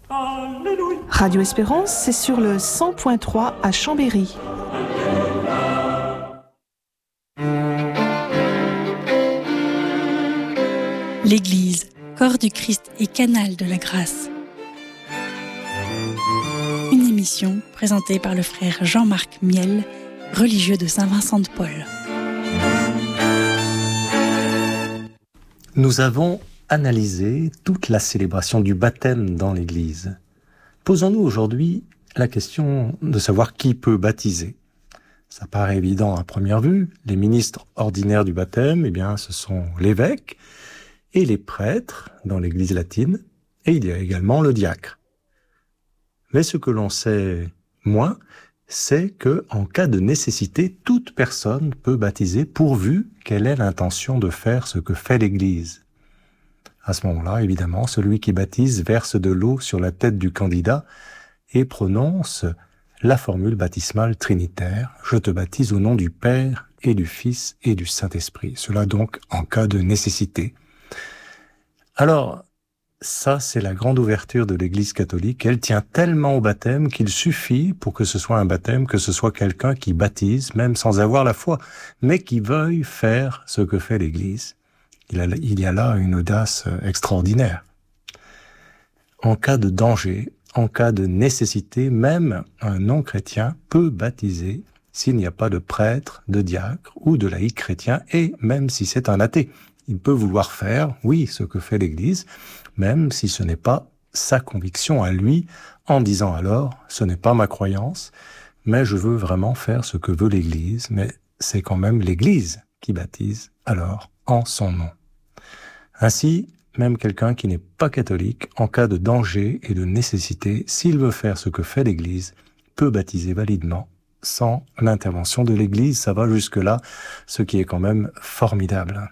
Radio Espérance, c'est sur le 100.3 à Chambéry. L'Église, corps du Christ et canal de la grâce. Une émission présentée par le frère Jean-Marc Miel, religieux de Saint-Vincent-de-Paul. Nous avons analysé toute la célébration du baptême dans l'Église. Posons-nous aujourd'hui la question de savoir qui peut baptiser. Ça paraît évident à première vue. Les ministres ordinaires du baptême, ce sont l'évêque et les prêtres dans l'Église latine, et il y a également le diacre. Mais ce que l'on sait moins, c'est que, en cas de nécessité, toute personne peut baptiser pourvu qu'elle ait l'intention de faire ce que fait l'Église. À ce moment-là, évidemment, celui qui baptise verse de l'eau sur la tête du candidat et prononce la formule baptismale trinitaire « Je te baptise au nom du Père et du Fils et du Saint-Esprit ». Cela donc en cas de nécessité. Alors, ça, c'est la grande ouverture de l'Église catholique. Elle tient tellement au baptême qu'il suffit pour que ce soit un baptême, que ce soit quelqu'un qui baptise, même sans avoir la foi, mais qui veuille faire ce que fait l'Église. Il y a là une audace extraordinaire. En cas de danger, en cas de nécessité, même un non-chrétien peut baptiser s'il n'y a pas de prêtre, de diacre ou de laïc chrétien, et même si c'est un athée. Il peut vouloir faire, oui, ce que fait l'Église, même si ce n'est pas sa conviction à lui, en disant alors, ce n'est pas ma croyance, mais je veux vraiment faire ce que veut l'Église, mais c'est quand même l'Église qui baptise alors en son nom. Ainsi, même quelqu'un qui n'est pas catholique, en cas de danger et de nécessité, s'il veut faire ce que fait l'Église, peut baptiser validement, sans l'intervention de l'Église. Ça va jusque-là, ce qui est quand même formidable.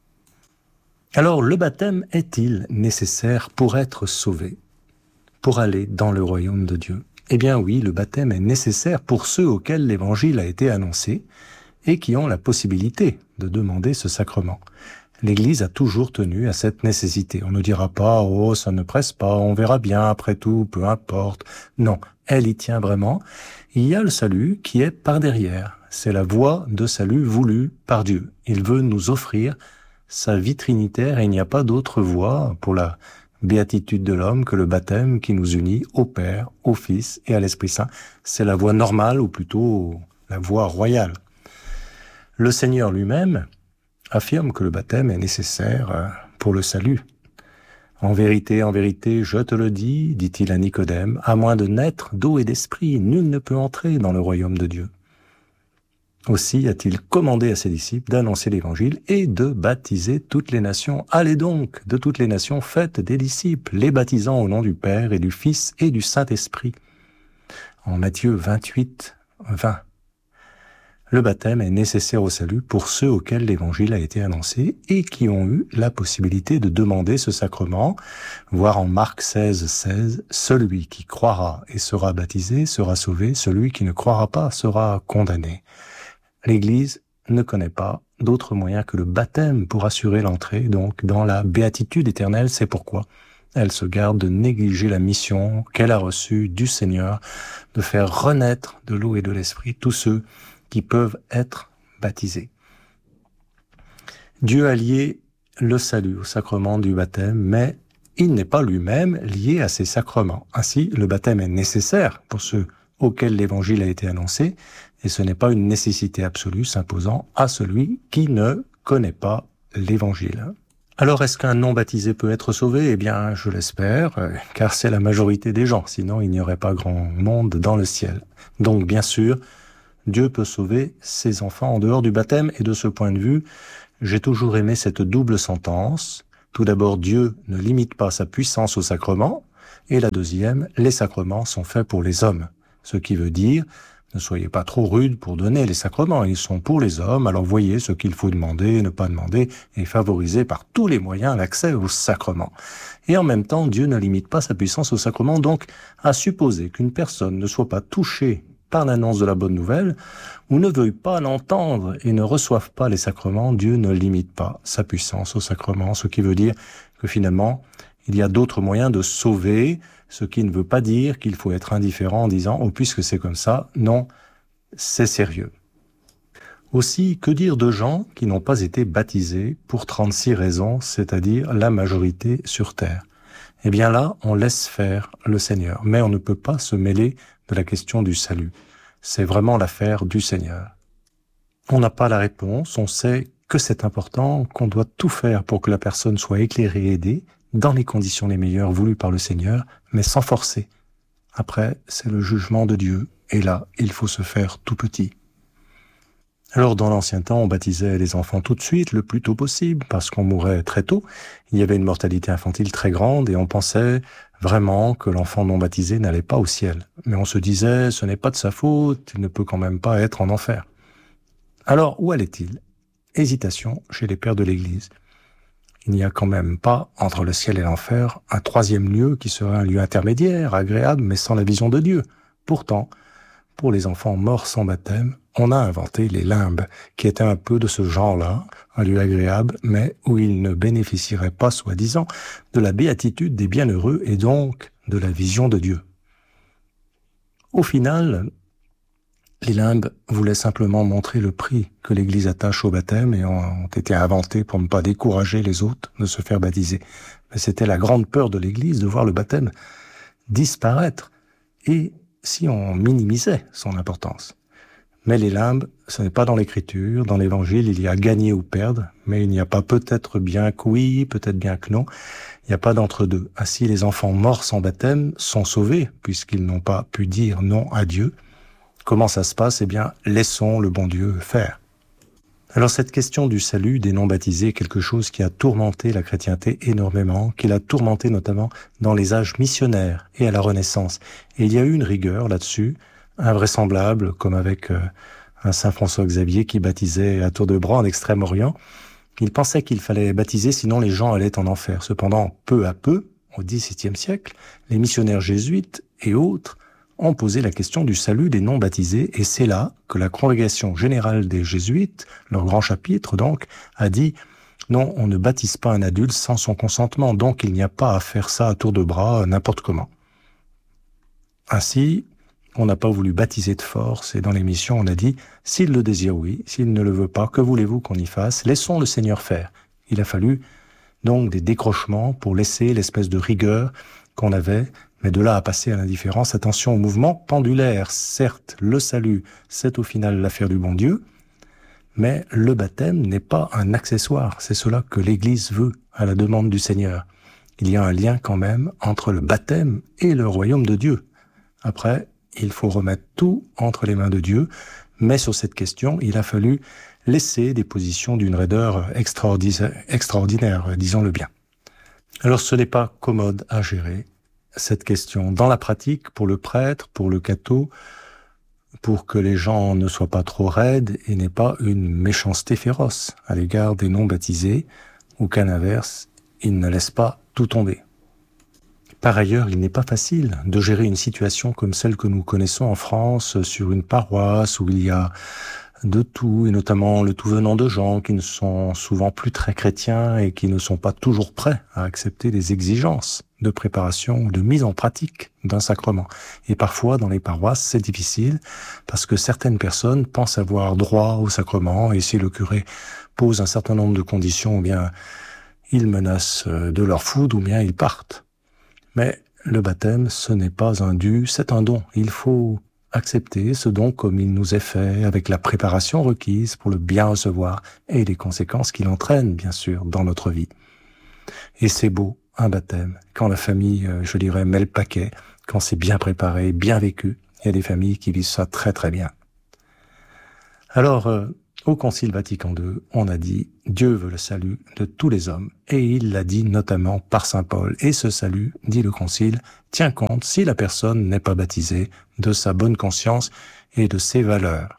Alors, le baptême est-il nécessaire pour être sauvé, pour aller dans le royaume de Dieu ? Eh bien oui, le baptême est nécessaire pour ceux auxquels l'Évangile a été annoncé et qui ont la possibilité de demander ce sacrement. L'Église a toujours tenu à cette nécessité. On ne dira pas « Oh, ça ne presse pas, on verra bien, après tout, peu importe ». Non, elle y tient vraiment. Il y a le salut qui est par derrière. C'est la voie de salut voulue par Dieu. Il veut nous offrir sa vie trinitaire et il n'y a pas d'autre voie pour la béatitude de l'homme que le baptême qui nous unit au Père, au Fils et à l'Esprit Saint. C'est la voie normale ou plutôt la voie royale. Le Seigneur lui-même affirme que le baptême est nécessaire pour le salut. En vérité, je te le dis, dit-il à Nicodème, à moins de naître d'eau et d'esprit, nul ne peut entrer dans le royaume de Dieu. Aussi a-t-il commandé à ses disciples d'annoncer l'Évangile et de baptiser toutes les nations. Allez donc, de toutes les nations, faites des disciples, les baptisant au nom du Père et du Fils et du Saint-Esprit. En Matthieu 28, 20. Le baptême est nécessaire au salut pour ceux auxquels l'Évangile a été annoncé et qui ont eu la possibilité de demander ce sacrement. Voir en Marc 16, 16, « Celui qui croira et sera baptisé sera sauvé, celui qui ne croira pas sera condamné. » L'Église ne connaît pas d'autre moyen que le baptême pour assurer l'entrée, donc dans la béatitude éternelle. C'est pourquoi elle se garde de négliger la mission qu'elle a reçue du Seigneur, de faire renaître de l'eau et de l'esprit tous ceux qui peuvent être baptisés. Dieu a lié le salut au sacrement du baptême, mais il n'est pas lui-même lié à ces sacrements. Ainsi, le baptême est nécessaire pour ceux auxquels l'Évangile a été annoncé, et ce n'est pas une nécessité absolue s'imposant à celui qui ne connaît pas l'Évangile. Alors, est-ce qu'un non-baptisé peut être sauvé ? Eh bien, je l'espère, car c'est la majorité des gens, sinon il n'y aurait pas grand monde dans le ciel. Donc, bien sûr, Dieu peut sauver ses enfants en dehors du baptême, et de ce point de vue, j'ai toujours aimé cette double sentence. Tout d'abord, Dieu ne limite pas sa puissance aux sacrements, et la deuxième, les sacrements sont faits pour les hommes. Ce qui veut dire, ne soyez pas trop rudes pour donner les sacrements, ils sont pour les hommes, alors voyez ce qu'il faut demander, ne pas demander, et favoriser par tous les moyens l'accès aux sacrements. Et en même temps, Dieu ne limite pas sa puissance aux sacrements, donc à supposer qu'une personne ne soit pas touchée par l'annonce de la bonne nouvelle, ou ne veuille pas l'entendre et ne reçoive pas les sacrements, Dieu ne limite pas sa puissance aux sacrements, ce qui veut dire que finalement, Il y a d'autres moyens de sauver, ce qui ne veut pas dire qu'il faut être indifférent en disant « Oh, puisque c'est comme ça », non, c'est sérieux. Aussi, que dire de gens qui n'ont pas été baptisés pour 36 raisons, c'est-à-dire la majorité sur Terre? Eh bien là, on laisse faire le Seigneur, mais on ne peut pas se mêler de la question du salut. C'est vraiment l'affaire du Seigneur. On n'a pas la réponse, on sait que c'est important, qu'on doit tout faire pour que la personne soit éclairée et aidée, dans les conditions les meilleures voulues par le Seigneur, mais sans forcer. Après, c'est le jugement de Dieu, et là, il faut se faire tout petit. Alors, dans l'ancien temps, on baptisait les enfants tout de suite, le plus tôt possible, parce qu'on mourait très tôt. Il y avait une mortalité infantile très grande, et on pensait vraiment que l'enfant non baptisé n'allait pas au ciel. Mais on se disait, ce n'est pas de sa faute, il ne peut quand même pas être en enfer. Alors, où allait-il? Hésitation chez les pères de l'Église. Il n'y a quand même pas, entre le ciel et l'enfer, un troisième lieu qui serait un lieu intermédiaire, agréable, mais sans la vision de Dieu. Pourtant, pour les enfants morts sans baptême, on a inventé les limbes, qui étaient un peu de ce genre-là, un lieu agréable, mais où ils ne bénéficieraient pas, soi-disant, de la béatitude des bienheureux et donc de la vision de Dieu. Au final, les limbes voulaient simplement montrer le prix que l'Église attache au baptême et ont été inventés pour ne pas décourager les autres de se faire baptiser. Mais c'était la grande peur de l'Église de voir le baptême disparaître, et si on minimisait son importance. Mais les limbes, ce n'est pas dans l'Écriture, dans l'Évangile, il y a gagner ou perdre, mais il n'y a pas peut-être bien que oui, peut-être bien que non, il n'y a pas d'entre-deux. Ainsi, les enfants morts sans baptême sont sauvés, puisqu'ils n'ont pas pu dire non à Dieu. Comment ça se passe? Eh bien, laissons le bon Dieu faire. Alors cette question du salut des non-baptisés est quelque chose qui a tourmenté la chrétienté énormément, qui l'a tourmenté notamment dans les âges missionnaires et à la Renaissance. Et il y a eu une rigueur là-dessus, invraisemblable, comme avec un saint François Xavier qui baptisait à tour de bras en Extrême-Orient. Il pensait qu'il fallait baptiser, sinon les gens allaient en enfer. Cependant, peu à peu, au XVIIe siècle, les missionnaires jésuites et autres ont posé la question du salut des non-baptisés, et c'est là que la Congrégation générale des Jésuites, leur grand chapitre donc, a dit « Non, on ne baptise pas un adulte sans son consentement, donc il n'y a pas à faire ça à tour de bras, n'importe comment. » Ainsi, on n'a pas voulu baptiser de force, et dans l'émission on a dit « S'il le désire, oui, s'il ne le veut pas, que voulez-vous qu'on y fasse? Laissons le Seigneur faire. » Il a fallu donc des décrochements pour laisser l'espèce de rigueur qu'on avait. Mais de là à passer à l'indifférence, attention au mouvement pendulaire. Certes, le salut, c'est au final l'affaire du bon Dieu, mais le baptême n'est pas un accessoire. C'est cela que l'Église veut, à la demande du Seigneur. Il y a un lien quand même entre le baptême et le royaume de Dieu. Après, il faut remettre tout entre les mains de Dieu, mais sur cette question, il a fallu laisser des positions d'une raideur extraordinaire, disons-le bien. Alors ce n'est pas commode à gérer, cette question. Dans la pratique, pour le prêtre, pour le catho, pour que les gens ne soient pas trop raides et n'aient pas une méchanceté féroce à l'égard des non-baptisés, ou qu'à l'inverse, ils ne laissent pas tout tomber. Par ailleurs, il n'est pas facile de gérer une situation comme celle que nous connaissons en France, sur une paroisse où il y a de tout, et notamment le tout venant de gens qui ne sont souvent plus très chrétiens et qui ne sont pas toujours prêts à accepter les exigences de préparation ou de mise en pratique d'un sacrement. Et parfois, dans les paroisses, c'est difficile parce que certaines personnes pensent avoir droit au sacrement, et si le curé pose un certain nombre de conditions, ou bien ils menacent de leur foudre, ou bien ils partent. Mais le baptême, ce n'est pas un dû, c'est un don. Il faut accepter ce don comme il nous est fait, avec la préparation requise pour le bien recevoir et les conséquences qu'il entraîne, bien sûr, dans notre vie. Et c'est beau, un baptême, quand la famille, je dirais, met le paquet, quand c'est bien préparé, bien vécu. Il y a des familles qui vivent ça très très bien. Alors, au Concile Vatican II, on a dit « Dieu veut le salut de tous les hommes » et il l'a dit notamment par saint Paul. Et ce salut, dit le Concile, tient compte, si la personne n'est pas baptisée, de sa bonne conscience et de ses valeurs.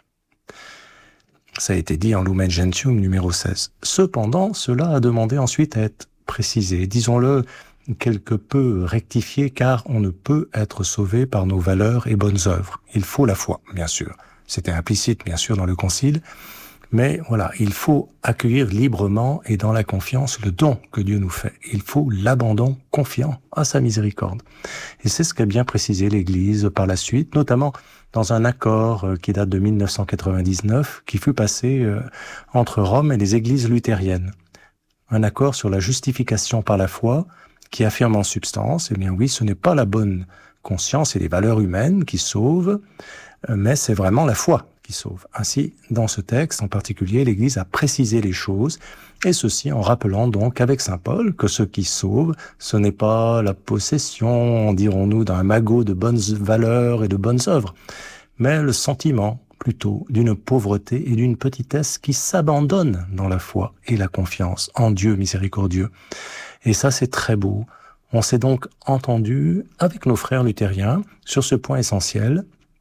Ça a été dit en Lumen Gentium numéro 16. Cependant, cela a demandé ensuite à être précisé, disons-le, quelque peu rectifié, car on ne peut être sauvé par nos valeurs et bonnes œuvres. Il faut la foi, bien sûr. C'était implicite, bien sûr, dans le Concile. Mais voilà, il faut accueillir librement et dans la confiance le don que Dieu nous fait. Il faut l'abandon confiant à sa miséricorde. Et c'est ce qu'a bien précisé l'Église par la suite, notamment dans un accord qui date de 1999, qui fut passé entre Rome et les églises luthériennes. Un accord sur la justification par la foi qui affirme en substance, eh bien oui, ce n'est pas la bonne conscience et les valeurs humaines qui sauvent, mais c'est vraiment la foi qui sauve. Ainsi, dans ce texte en particulier, l'Église a précisé les choses, et ceci en rappelant donc avec saint Paul que ce qui sauve, ce n'est pas la possession, dirons-nous, d'un magot de bonnes valeurs et de bonnes œuvres, mais le sentiment plutôt d'une pauvreté et d'une petitesse qui s'abandonne dans la foi et la confiance en Dieu miséricordieux. Et ça, c'est très beau. On s'est donc entendu avec nos frères luthériens sur ce point essentiel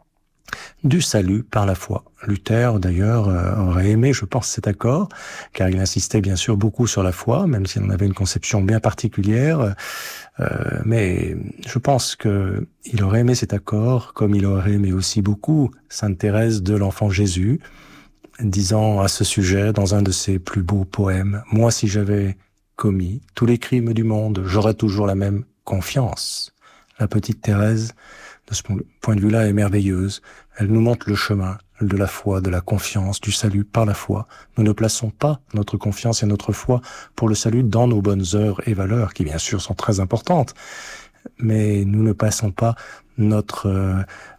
du salut par la foi. Luther, d'ailleurs, aurait aimé, je pense, cet accord, car il insistait bien sûr beaucoup sur la foi, même s'il en avait une conception bien particulière. Mais je pense que il aurait aimé cet accord, comme il aurait aimé aussi beaucoup Sainte Thérèse de l'Enfant Jésus, disant à ce sujet dans un de ses plus beaux poèmes, « Moi, si j'avais commis tous les crimes du monde, j'aurais toujours la même confiance. » La petite Thérèse, de ce point de vue-là, est merveilleuse. Elle nous montre le chemin de la foi, de la confiance, du salut par la foi. Nous ne plaçons pas notre confiance et notre foi pour le salut dans nos bonnes œuvres et valeurs, qui bien sûr sont très importantes, mais nous ne plaçons pas notre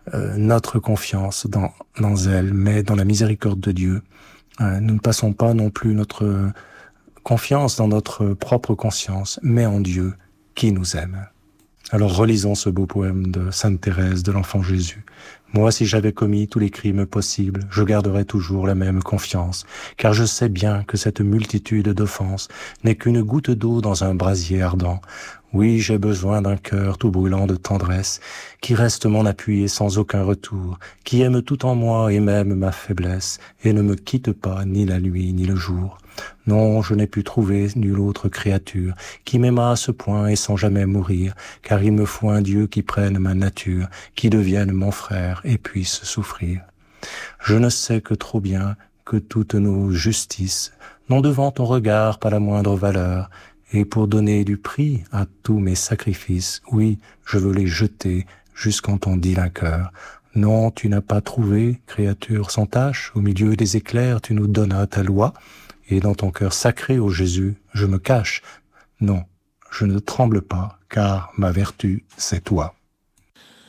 confiance dans elle, mais dans la miséricorde de Dieu. Nous ne passons pas non plus notre confiance dans notre propre conscience, mais en Dieu qui nous aime. Alors relisons ce beau poème de Sainte Thérèse de l'Enfant Jésus. « Moi, si j'avais commis tous les crimes possibles, je garderais toujours la même confiance, car je sais bien que cette multitude d'offenses n'est qu'une goutte d'eau dans un brasier ardent. Oui, j'ai besoin d'un cœur tout brûlant de tendresse, qui reste mon appui sans aucun retour, qui aime tout en moi et même ma faiblesse, et ne me quitte pas ni la nuit ni le jour. Non, je n'ai pu trouver nulle autre créature qui m'aimât à ce point et sans jamais mourir, car il me faut un Dieu qui prenne ma nature, qui devienne mon frère et puisse souffrir. Je ne sais que trop bien que toutes nos justices n'ont devant ton regard pas la moindre valeur, et pour donner du prix à tous mes sacrifices, oui, je veux les jeter jusqu'en ton divin cœur. Non, tu n'as pas trouvé, créature sans tache, au milieu des éclairs tu nous donnas ta loi, et dans ton cœur sacré, ô Jésus, je me cache. Non, je ne tremble pas, car ma vertu, c'est toi.